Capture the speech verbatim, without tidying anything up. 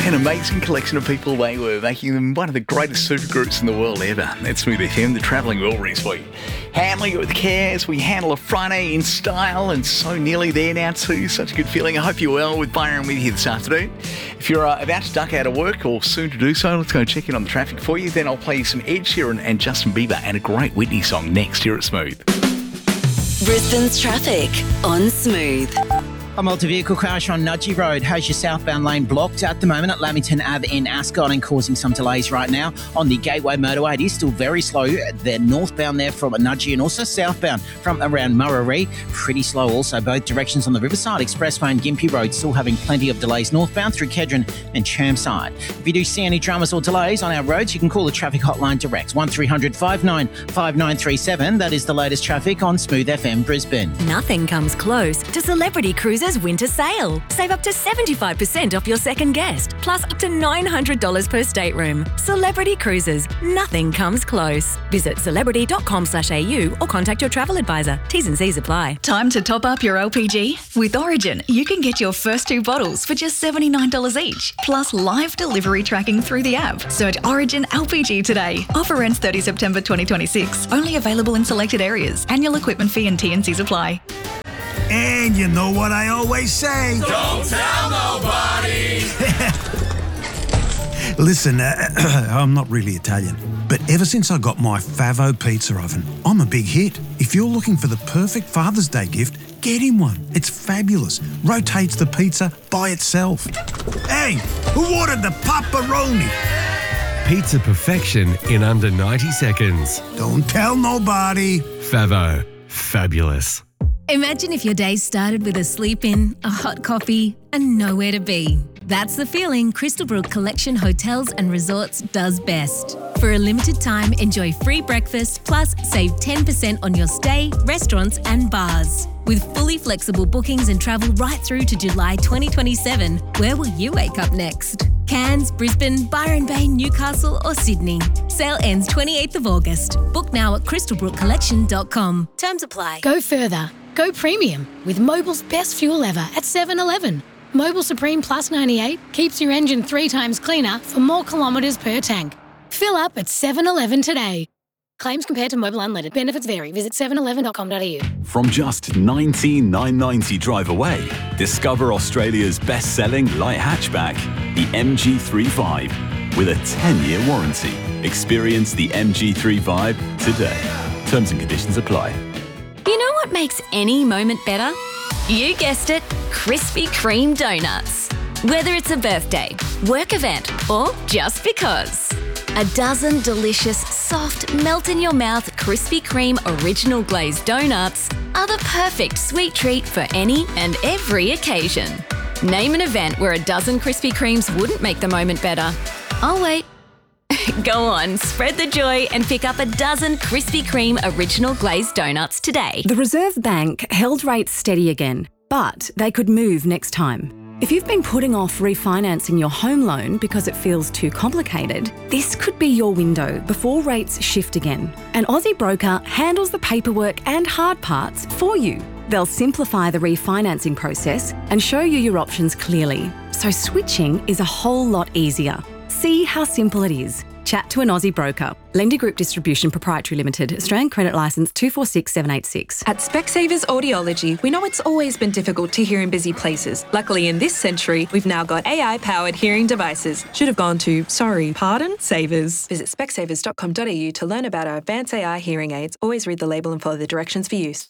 An amazing collection of people they were, making them one of the greatest supergroups in the world ever. That's Smooth F M, the travelling Wilburys week. Handling it with care as we handle a Friday in style, and so nearly there now too. Such a good feeling. I hope you're well. With Byron with you this afternoon. If you're uh, about to duck out of work or soon to do so, let's go check in on the traffic for you. Then I'll play you some Ed Sheeran and Justin Bieber and a great Whitney song next here at Smooth. Brisbane's traffic on Smooth. A multi-vehicle crash on Nudgee Road has your southbound lane blocked at the moment at Lamington Avenue in Ascot and causing some delays right now. On the Gateway Motorway, it is still very slow. They're northbound there from Nudgee and also southbound from around Murray. Pretty slow also both directions on the Riverside Expressway and Gympie Road, still having plenty of delays northbound through Kedron and Chermside. If you do see any dramas or delays on our roads, you can call the traffic hotline direct, one three hundred five nine five nine three seven. That is the latest traffic on Smooth F M Brisbane. Nothing comes close to Celebrity Cruises winter sale. Save up to seventy-five percent off your second guest, plus up to nine hundred dollars per stateroom. Celebrity Cruises. Nothing comes close. Visit celebrity dot com slash a u or contact your travel advisor. T's and C's apply. Time to top up your L P G? With Origin, you can get your first two bottles for just seventy-nine dollars each, plus live delivery tracking through the app. Search Origin L P G today. Offer ends thirtieth September twenty twenty-six. Only available in selected areas. Annual equipment fee and T and C's apply. And you know what I always say. Don't tell nobody. Listen, uh, I'm not really Italian, but ever since I got my Favo pizza oven, I'm a big hit. If you're looking for the perfect Father's Day gift, get him one. It's fabulous. Rotates the pizza by itself. Hey, who ordered the pepperoni? Pizza perfection in under ninety seconds. Don't tell nobody. Favo. Fabulous. Imagine if your day started with a sleep in, a hot coffee, and nowhere to be. That's the feeling Crystalbrook Collection Hotels and Resorts does best. For a limited time, enjoy free breakfast, plus save ten percent on your stay, restaurants and bars. With fully flexible bookings and travel right through to July twenty twenty-seven, where will you wake up next? Cairns, Brisbane, Byron Bay, Newcastle or Sydney. Sale ends twenty-eighth of August. Book now at crystalbrook collection dot com. Terms apply. Go further. Go premium with Mobil's best fuel ever at seven eleven. Mobil Supreme Plus ninety-eight keeps your engine three times cleaner for more kilometres per tank. Fill up at seven eleven today. Claims compared to Mobil Unleaded. Benefits vary. Visit seven eleven dot com dot a u. From just nineteen thousand nine hundred ninety drive away, discover Australia's best-selling light hatchback, the M G thirty-five, with a ten-year warranty. Experience the M G thirty-five today. Terms and conditions apply. You know what makes any moment better? You guessed it, Krispy Kreme donuts. Whether it's a birthday, work event, or just because. A dozen delicious, soft, melt-in-your-mouth Krispy Kreme original glazed donuts are the perfect sweet treat for any and every occasion. Name an event where a dozen Krispy Kremes wouldn't make the moment better. I'll wait. Go on, spread the joy and pick up a dozen Krispy Kreme original glazed donuts today. The Reserve Bank held rates steady again, but they could move next time. If you've been putting off refinancing your home loan because it feels too complicated, this could be your window before rates shift again. An Aussie broker handles the paperwork and hard parts for you. They'll simplify the refinancing process and show you your options clearly, so switching is a whole lot easier. See how simple it is. Chat to an Aussie broker. Lendi Group Distribution Proprietary Limited. Australian Credit Licence two four six seven eight six. At Specsavers Audiology, we know it's always been difficult to hear in busy places. Luckily, in this century, we've now got A I-powered hearing devices. Should have gone to, sorry, pardon, Savers. Visit specsavers dot com dot a u to learn about our advanced A I hearing aids. Always read the label and follow the directions for use.